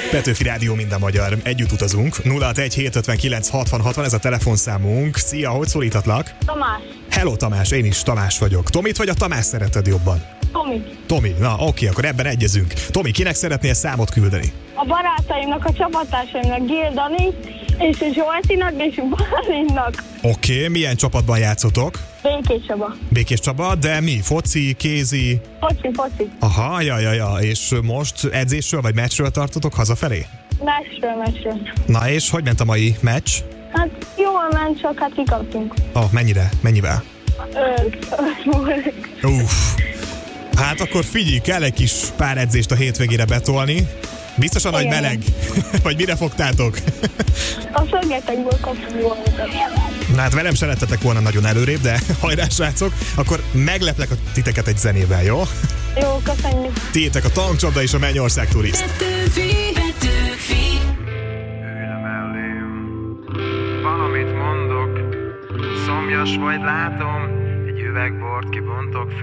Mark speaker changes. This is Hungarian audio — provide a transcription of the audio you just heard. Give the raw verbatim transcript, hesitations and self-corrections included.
Speaker 1: Petőfi Rádió, minden magyar. Együtt utazunk. nulla hatvanegy hétszázötvenkilenc hatvan hatvan, ez a telefonszámunk. Szia, hogy szólíthatlak?
Speaker 2: Tamás.
Speaker 1: Hello Tamás, én is Tamás vagyok. Tomit vagy a Tamás szereted jobban?
Speaker 2: Tomi.
Speaker 1: Tomi, na oké, akkor ebben egyezünk. Tomi, kinek szeretnél számot küldeni?
Speaker 2: A barátaimnak, a csapattársaimnak, Gildani, és a Zsoltinak, és a Bálinnak.
Speaker 1: Oké, okay, milyen csapatban játszotok?
Speaker 2: Békés Csaba.
Speaker 1: Békés Csaba, de mi? Foci, kézi?
Speaker 2: Foci, foci.
Speaker 1: Aha, ja, ja, ja. És most edzésről vagy meccsről tartotok hazafelé?
Speaker 2: Meccsről, meccsről.
Speaker 1: Na és hogy ment a mai meccs?
Speaker 2: Hát jól ment, csak hát kikaptunk.
Speaker 1: Ó, oh, mennyire? Mennyivel?
Speaker 2: Öt.
Speaker 1: Uff. Hát akkor figyelj, kell egy kis pár edzést a hétvégére betolni. Biztosan nagy meleg? Vagy mire fogtátok?
Speaker 2: A szögetekből kaptunk volna.
Speaker 1: Na hát velem se lettetek volna nagyon előrébb, de hajrá srácok, akkor megleplek a titeket egy zenével, jó?
Speaker 2: Jó, köszönjük.
Speaker 1: Tiétek a Tankcsapda és a Mennyország Turiszt.
Speaker 3: Petőfi, Petőfi.
Speaker 4: Ülj mellém, valamit mondok, szomjas vagy látom, egy üveg bort kibontok.